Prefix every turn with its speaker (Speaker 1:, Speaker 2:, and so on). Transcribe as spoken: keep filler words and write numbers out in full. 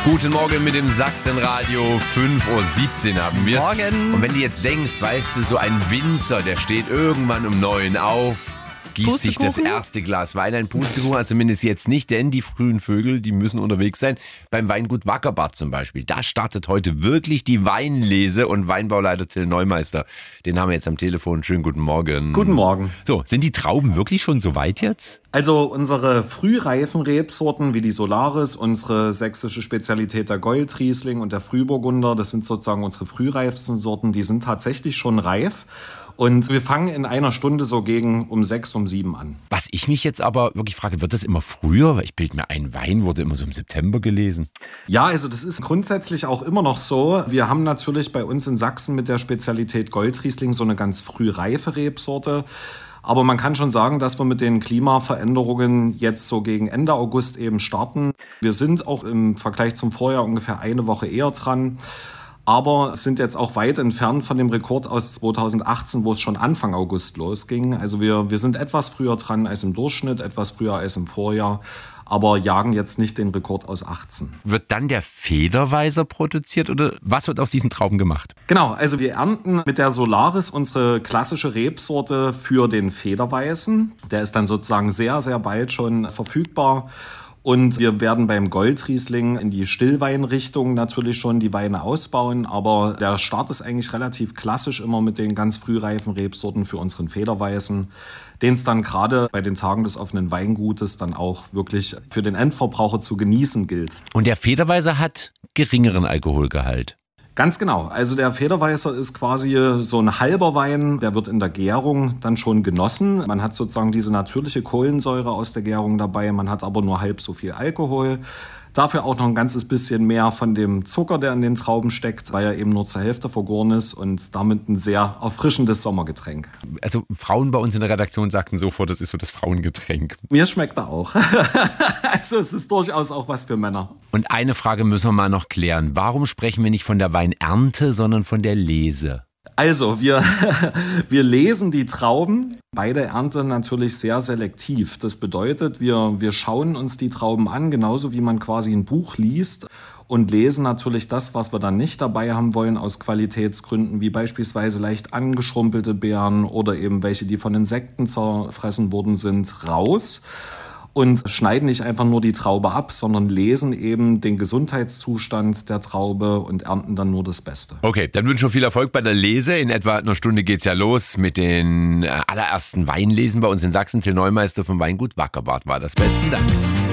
Speaker 1: Guten Morgen mit dem Sachsenradio. fünf Uhr siebzehn haben wir es.
Speaker 2: Morgen.
Speaker 1: Und wenn du jetzt denkst, weißt du, so ein Winzer, der steht irgendwann um neun auf, gießt sich das erste Glas Wein ein. Pustekuchen, also zumindest jetzt nicht, denn die frühen Vögel, die müssen unterwegs sein. Beim Weingut Wackerbad zum Beispiel, da startet heute wirklich die Weinlese und Weinbauleiter Till Neumeister. Den haben wir jetzt am Telefon. Schönen guten Morgen.
Speaker 3: Guten Morgen.
Speaker 1: So, sind die Trauben wirklich schon so weit jetzt?
Speaker 3: Also unsere frühreifen Rebsorten wie die Solaris, unsere sächsische Spezialität der Goldriesling und der Frühburgunder, das sind sozusagen unsere frühreifsten Sorten, die sind tatsächlich schon reif. Und wir fangen in einer Stunde so gegen um sechs, um sieben an.
Speaker 1: Was ich mich jetzt aber wirklich frage, wird das immer früher? Weil ich bilde mir ein, Wein wurde immer so im September gelesen.
Speaker 3: Ja, also das ist grundsätzlich auch immer noch so. Wir haben natürlich bei uns in Sachsen mit der Spezialität Goldriesling so eine ganz frühreife Rebsorte. Aber man kann schon sagen, dass wir mit den Klimaveränderungen jetzt so gegen Ende August eben starten. Wir sind auch im Vergleich zum Vorjahr ungefähr eine Woche eher dran. Aber sind jetzt auch weit entfernt von dem Rekord aus zweitausendachtzehn, wo es schon Anfang August losging. Also wir, wir sind etwas früher dran als im Durchschnitt, etwas früher als im Vorjahr, aber jagen jetzt nicht den Rekord aus achtzehn.
Speaker 1: Wird dann der Federweißer produziert oder was wird aus diesen Trauben gemacht?
Speaker 3: Genau, also wir ernten mit der Solaris unsere klassische Rebsorte für den Federweißen. Der ist dann sozusagen sehr, sehr bald schon verfügbar. Und wir werden beim Goldriesling in die Stillweinrichtung natürlich schon die Weine ausbauen. Aber der Start ist eigentlich relativ klassisch immer mit den ganz frühreifen Rebsorten für unseren Federweißen, den es dann gerade bei den Tagen des offenen Weingutes dann auch wirklich für den Endverbraucher zu genießen gilt.
Speaker 1: Und der Federweißer hat geringeren Alkoholgehalt.
Speaker 3: Ganz genau. Also der Federweißer ist quasi so ein halber Wein, der wird in der Gärung dann schon genossen. Man hat sozusagen diese natürliche Kohlensäure aus der Gärung dabei, man hat aber nur halb so viel Alkohol. Dafür auch noch ein ganzes bisschen mehr von dem Zucker, der in den Trauben steckt, weil er eben nur zur Hälfte vergoren ist und damit ein sehr erfrischendes Sommergetränk.
Speaker 1: Also Frauen bei uns in der Redaktion sagten sofort, das ist so das Frauengetränk.
Speaker 3: Mir schmeckt er auch. Also es ist durchaus auch was für Männer.
Speaker 1: Und eine Frage müssen wir mal noch klären. Warum sprechen wir nicht von der Weinernte, sondern von der Lese?
Speaker 3: Also, wir, wir lesen die Trauben bei der Ernte natürlich sehr selektiv. Das bedeutet, wir, wir schauen uns die Trauben an, genauso wie man quasi ein Buch liest und lesen natürlich das, was wir dann nicht dabei haben wollen, aus Qualitätsgründen, wie beispielsweise leicht angeschrumpelte Beeren oder eben welche, die von Insekten zerfressen worden sind, raus. Und schneiden nicht einfach nur die Traube ab, sondern lesen eben den Gesundheitszustand der Traube und ernten dann nur das Beste.
Speaker 1: Okay, dann wünschen wir viel Erfolg bei der Lese. In etwa einer Stunde geht's ja los mit den allerersten Weinlesen bei uns in Sachsen. Till Neumeister vom Weingut Wackerbad war das. Besten Dank.